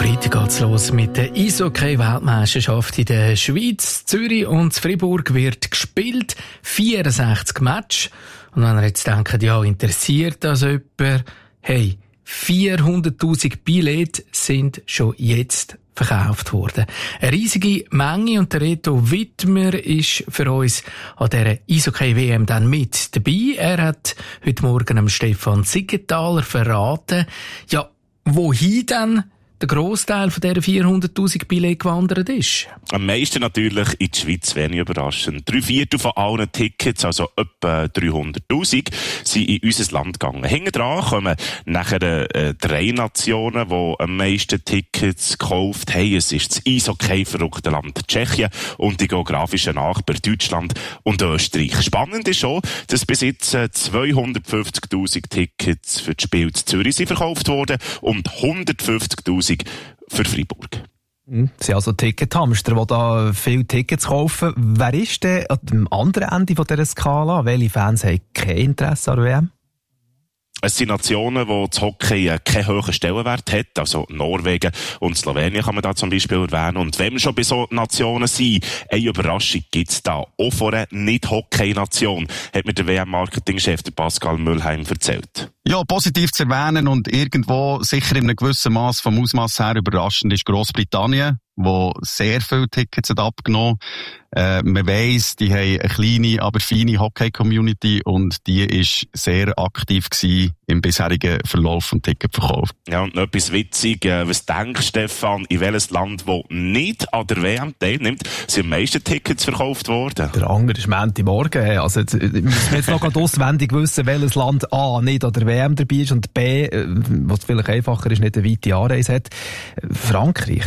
Freitag geht's los mit der Eishockey-Weltmeisterschaft in der Schweiz. Zürich und Fribourg wird gespielt. 64 Matches. Und wenn ihr jetzt denkt, ja, interessiert das jemand? Hey, 400'000 Billette sind schon jetzt verkauft worden. Eine riesige Menge, und der Reto Wittmer ist für uns an dieser Eishockey-WM dann mit dabei. Er hat heute Morgen dem Stefan Siegenthaler verraten, ja, wohin denn der Grossteil von dieser 400'000 Billette gewandert ist. Am meisten natürlich in die Schweiz, wenig überraschend. 3/4 von allen Tickets, also etwa 300'000, sind in unser Land gegangen. Hinten dran kommen nachher 3 Nationen, die am meisten Tickets gekauft haben. Es ist das Eishockey-verrückte Land Tschechien und die geografischen Nachbarn Deutschland und Österreich. Spannend ist schon, dass bis jetzt 250'000 Tickets für das Spiel zu Zürich sind verkauft worden und 150'000 für Fribourg. Sie sind also Tickethamster, die da viele Tickets kaufen. Wer ist denn an dem anderen Ende dieser Skala? Welche Fans haben kein Interesse an der WM? Es sind Nationen, wo das Hockey keinen hohen Stellenwert hat. Also Norwegen und Slowenien kann man da zum Beispiel erwähnen. Und wenn wir schon bei so Nationen sind, eine Überraschung gibt's da. Auch von einer Nicht-Hockey-Nation, hat mir der WM-Marketing-Chef Pascal Müllheim erzählt. Ja, positiv zu erwähnen und irgendwo sicher in einem gewissen Maß vom Ausmaß her überraschend ist Grossbritannien, wo sehr viele Tickets hat abgenommen. Man weiss, die haben eine kleine, aber feine Hockey-Community und die ist sehr aktiv gewesen im bisherigen Verlauf vom Ticketverkauf. Ja, und noch etwas witzig. Was denkst du, Stefan, in welches Land, das nicht an der WM teilnimmt, sind am meisten Tickets verkauft worden? Der andere ist Montagmorgen. Also, müssen wir jetzt noch gerade auswendig wissen, welches Land A nicht an der WM dabei ist und B, was vielleicht einfacher ist, nicht eine weite Anreise hat. Frankreich.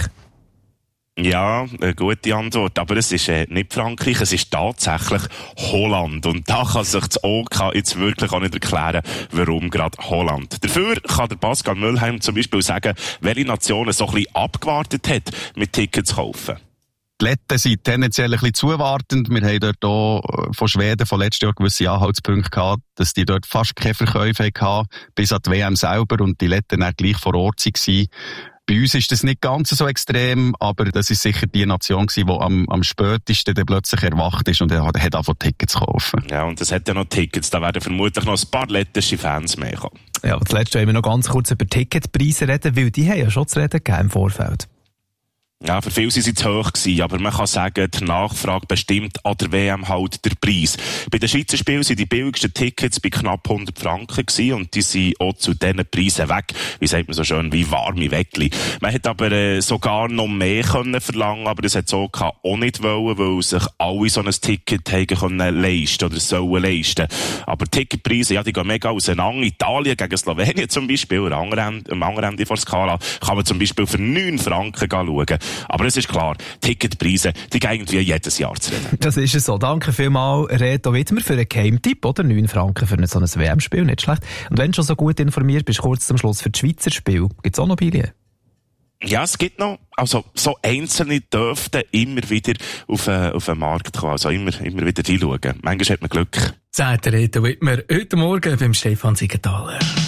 Ja, eine gute Antwort. Aber es ist nicht Frankreich, es ist tatsächlich Holland. Und da kann sich das OK jetzt wirklich auch nicht erklären, warum gerade Holland. Dafür kann der Pascal Müllheim zum Beispiel sagen, welche Nationen so ein bisschen abgewartet hat, mit Tickets zu kaufen. Die Letten sind tendenziell ein bisschen zuwartend. Wir haben dort auch von Schweden von letztes Jahr gewisse Anhaltspunkte gehabt, dass die dort fast keine Verkäufe hatten, bis an die WM selber und die Letten dann gleich vor Ort waren. Bei uns ist das nicht ganz so extrem, aber das ist sicher die Nation gewesen, die am spätesten dann plötzlich erwacht ist und hat angefangen Tickets zu kaufen. Ja, und es hat ja noch Tickets, da werden vermutlich noch ein paar lettische Fans mehr kommen. Ja, aber zuletzt wollen wir noch ganz kurz über Ticketpreise reden, weil die haben ja schon zu reden gegeben im Vorfeld. Ja, für viele sind sie zu hoch gewesen, aber man kann sagen, die Nachfrage bestimmt an der WM halt der Preis. Bei den Schweizer Spielen sind die billigsten Tickets bei knapp 100 Franken gewesen und die sind auch zu diesen Preisen weg. Wie sagt man so schön, wie warme Weckli. Man hätte aber sogar noch mehr können verlangen, aber das hat so auch nicht wollen, weil sich alle so ein Ticket haben können leisten oder sollen leisten. Aber Ticketpreise, ja, die gehen mega auseinander. Italien gegen Slowenien zum Beispiel, am anderen Ende der Skala, kann man zum Beispiel für 9 Franken schauen. Aber es ist klar, Ticketpreise, die gehen irgendwie jedes Jahr zu reden. Das ist es so. Danke vielmals, Reto Wittmer, für einen Geheimtipp, oder? 9 Franken für so ein WM-Spiel, nicht schlecht. Und wenn du schon so gut informiert bist, kurz zum Schluss für das Schweizer Spiel, gibt es auch noch Billionen? Ja, es gibt noch, also, so Einzelne dürften immer wieder auf den Markt kommen, also immer wieder reinschauen. Manchmal hat man Glück. Sagt der Reto Wittmer heute Morgen beim Stefan Siegenthaler.